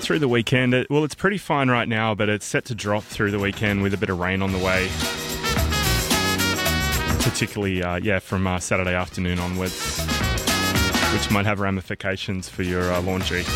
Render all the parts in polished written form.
through the weekend. It's pretty fine right now, but it's set to drop through the weekend with a bit of rain on the way. Particularly, from Saturday afternoon onwards, which might have ramifications for your laundry.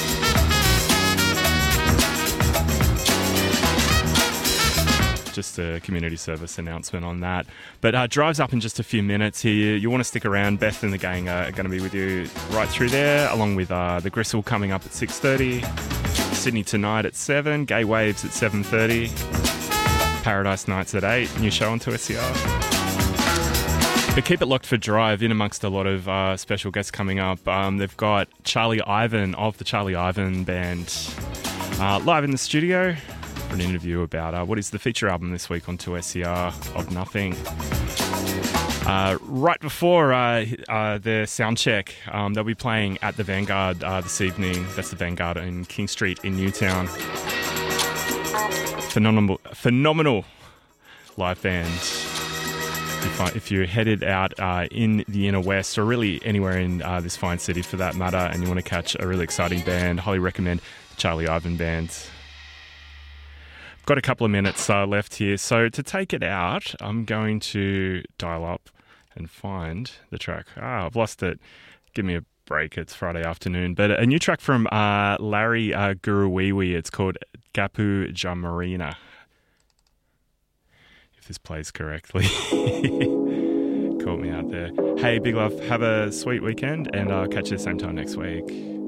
Just a community service announcement on that. But drives up in just a few minutes here. You want to stick around. Beth and the gang are going to be with you right through there, along with the Gristle coming up at 6:30. Sydney Tonight at 7. Gay Waves at 7:30. Paradise Nights at 8. New show on 2SER. But keep it locked for Drive, in amongst a lot of special guests coming up. They've got Charlie Ivan of the Charlie Ivan Band live in the studio for an interview about what is the feature album this week on 2SER, Of Nothing. Right before their sound check, they'll be playing at the Vanguard this evening. That's the Vanguard in King Street in Newtown. Phenomenal live band. If you're headed out in the inner west, or really anywhere in this fine city for that matter, and you want to catch a really exciting band, highly recommend the Charlie Ivan Band. Got a couple of minutes left here, so to take it out, I'm going to dial up and find the track. I've lost it. Give me a break. It's Friday afternoon. But a new track from Larry Guruwiwi. It's called Gapu Jamarina. If this plays correctly. Caught me out there. Hey, Big Love, have a sweet weekend, and I'll catch you the same time next week.